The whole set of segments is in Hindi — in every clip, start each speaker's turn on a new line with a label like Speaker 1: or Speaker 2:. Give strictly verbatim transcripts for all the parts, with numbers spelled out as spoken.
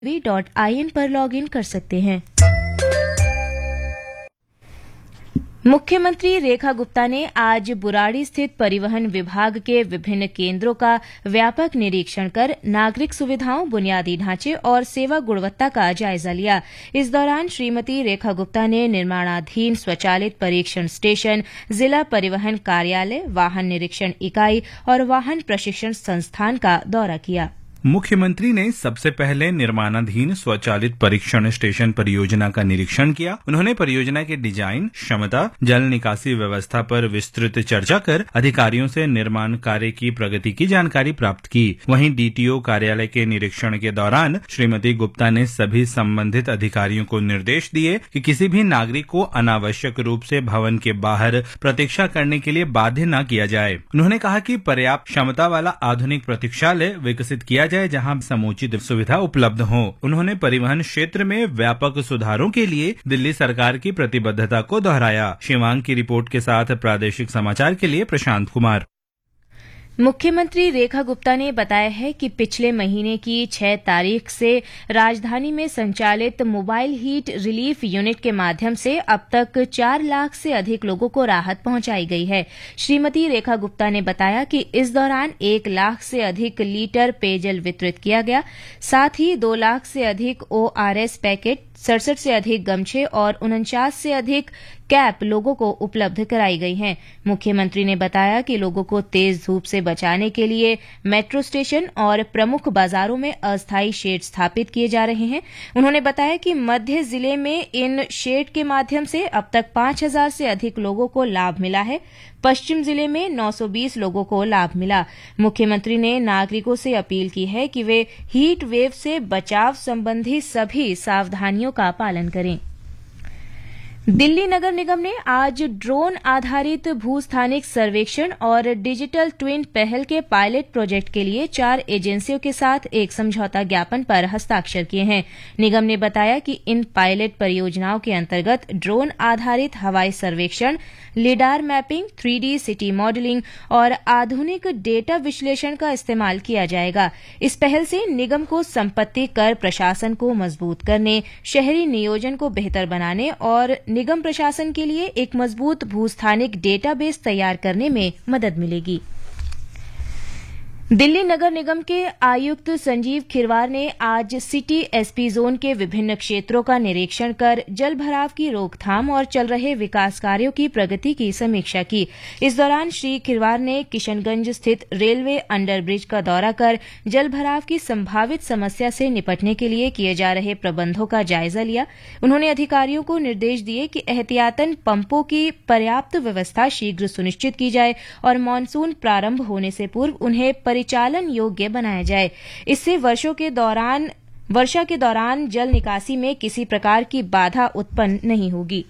Speaker 1: डॉट आई एन पर लॉग इन कर सकते हैं। मुख्यमंत्री रेखा गुप्ता ने आज बुराड़ी स्थित परिवहन विभाग के विभिन्न केंद्रों का व्यापक निरीक्षण कर नागरिक सुविधाओं, बुनियादी ढांचे और सेवा गुणवत्ता का जायजा लिया। इस दौरान श्रीमती रेखा गुप्ता ने निर्माणाधीन स्वचालित परीक्षण स्टेशन, जिला परिवहन कार्यालय, वाहन निरीक्षण इकाई और वाहन प्रशिक्षण संस्थान का दौरा किया।
Speaker 2: मुख्यमंत्री ने सबसे पहले निर्माणाधीन स्वचालित परीक्षण स्टेशन परियोजना का निरीक्षण किया। उन्होंने परियोजना के डिजाइन, क्षमता, जल निकासी व्यवस्था पर विस्तृत चर्चा कर अधिकारियों से निर्माण कार्य की प्रगति की जानकारी प्राप्त की। वहीं डीटीओ कार्यालय के निरीक्षण के दौरान श्रीमती गुप्ता ने सभी संबंधित अधिकारियों को निर्देश दिए कि किसी भी नागरिक को अनावश्यक रूप से भवन के बाहर प्रतीक्षा करने के लिए बाध्य न किया जाए। उन्होंने कहा कि पर्याप्त क्षमता वाला आधुनिक प्रतीक्षालय विकसित किया जाए जहां समुचित सुविधा उपलब्ध हो। उन्होंने परिवहन क्षेत्र में व्यापक सुधारों के लिए दिल्ली सरकार की प्रतिबद्धता को दोहराया। शिवांग की रिपोर्ट के साथ प्रादेशिक समाचार के लिए प्रशांत कुमार।
Speaker 1: मुख्यमंत्री रेखा गुप्ता ने बताया है कि पिछले महीने की छह तारीख से राजधानी में संचालित मोबाइल हीट रिलीफ यूनिट के माध्यम से अब तक चार लाख से अधिक लोगों को राहत पहुंचाई गई है। श्रीमती रेखा गुप्ता ने बताया कि इस दौरान एक लाख से अधिक लीटर पेयजल वितरित किया गया। साथ ही दो लाख से अधिक ओआरएस पैकेट, सड़सठ से अधिक गमछे और उनचास से अधिक कैप लोगों को उपलब्ध कराई गई हैं। मुख्यमंत्री ने बताया कि लोगों को तेज धूप से बचाने के लिए मेट्रो स्टेशन और प्रमुख बाजारों में अस्थायी शेड स्थापित किए जा रहे हैं। उन्होंने बताया कि मध्य जिले में इन शेड के माध्यम से अब तक पांच हजार से अधिक लोगों को लाभ मिला है। पश्चिम जिले में नौ सौ बीस लोगों को लाभ मिला। मुख्यमंत्री ने नागरिकों से अपील की है कि वे हीट वेव से बचाव संबंधी सभी सावधानियों का पालन करें। दिल्ली नगर निगम ने आज ड्रोन आधारित भूस्थानिक सर्वेक्षण और डिजिटल ट्विन पहल के पायलट प्रोजेक्ट के लिए चार एजेंसियों के साथ एक समझौता ज्ञापन पर हस्ताक्षर किए हैं। निगम ने बताया कि इन पायलट परियोजनाओं के अंतर्गत ड्रोन आधारित हवाई सर्वेक्षण, lidar mapping, three D city modelling और आधुनिक डेटा विश्लेषण का इस्तेमाल किया जाएगा। इस पहल से निगम को संपत्ति कर प्रशासन को मजबूत करने, शहरी नियोजन को बेहतर बनाने और निगम प्रशासन के लिए एक मजबूत भूस्थानिक डेटाबेस तैयार करने में मदद मिलेगी। दिल्ली नगर निगम के आयुक्त संजीव खिरवार ने आज सिटी एसपी जोन के विभिन्न क्षेत्रों का निरीक्षण कर जल भराव की रोकथाम और चल रहे विकास कार्यों की प्रगति की समीक्षा की। इस दौरान श्री खिरवार ने किशनगंज स्थित रेलवे अंडरब्रिज का दौरा कर जल भराव की संभावित समस्या से निपटने के लिए किए जा रहे प्रबंधों का जायजा लिया। उन्होंने अधिकारियों को निर्देश दिए कि एहतियातन पंपों की पर्याप्त व्यवस्था शीघ्र सुनिश्चित की जाए और मानसून प्रारंभ होने से पूर्व उन्हें परिचालन योग्य बनाया जाए। इससे वर्षों के दौरान वर्षा के दौरान जल निकासी में किसी प्रकार की बाधा उत्पन्न नहीं होगी।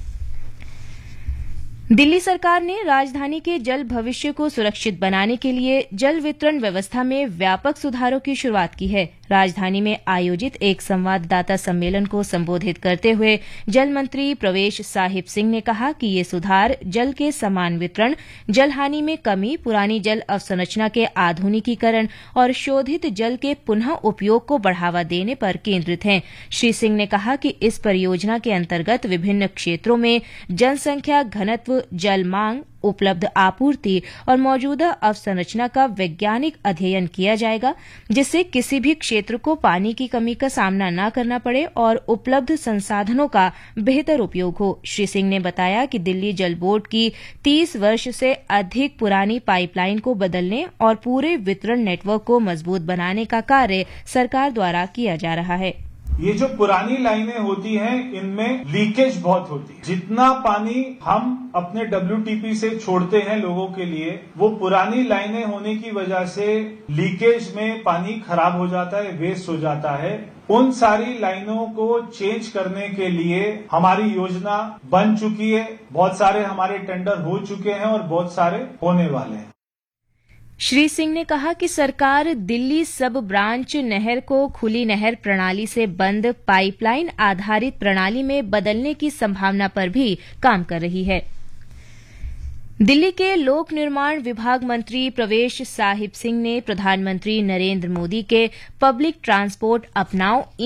Speaker 1: दिल्ली सरकार ने राजधानी के जल भविष्य को सुरक्षित बनाने के लिए जल वितरण व्यवस्था में व्यापक सुधारों की शुरुआत की है। राजधानी में आयोजित एक संवाददाता सम्मेलन को संबोधित करते हुए जल मंत्री प्रवेश साहिब सिंह ने कहा कि ये सुधार जल के समान वितरण, जल हानि में कमी, पुरानी जल अवसंरचना के आधुनिकीकरण और शोधित जल के पुनः उपयोग को बढ़ावा देने पर केंद्रित हैं। श्री सिंह ने कहा कि इस परियोजना के अंतर्गत विभिन्न क्षेत्रों में जनसंख्या घनत्व, जल मांग, उपलब्ध आपूर्ति और मौजूदा अवसंरचना का वैज्ञानिक अध्ययन किया जाएगा, जिससे किसी भी क्षेत्र को पानी की कमी का सामना न करना पड़े और उपलब्ध संसाधनों का बेहतर उपयोग हो। श्री सिंह ने बताया कि दिल्ली जल बोर्ड की तीस वर्ष से अधिक पुरानी पाइपलाइन को बदलने और पूरे वितरण नेटवर्क को मजबूत बनाने का कार्य सरकार द्वारा किया जा रहा है।
Speaker 3: ये जो पुरानी लाइनें होती हैं, इनमें लीकेज बहुत होती है। जितना पानी हम अपने डब्ल्यूटीपी से छोड़ते हैं लोगों के लिए, वो पुरानी लाइनें होने की वजह से लीकेज में पानी खराब हो जाता है, वेस्ट हो जाता है। उन सारी लाइनों को चेंज करने के लिए हमारी योजना बन चुकी है। बहुत सारे हमारे टेंडर हो चुके हैं और बहुत सारे होने वाले हैं।
Speaker 1: श्री सिंह ने कहा कि सरकार दिल्ली सब ब्रांच नहर को खुली नहर प्रणाली से बंद पाइपलाइन आधारित प्रणाली में बदलने की संभावना पर भी काम कर रही है। दिल्ली के लोक निर्माण विभाग मंत्री प्रवेश साहिब सिंह ने प्रधानमंत्री नरेंद्र मोदी के पब्लिक ट्रांसपोर्ट अपनाओ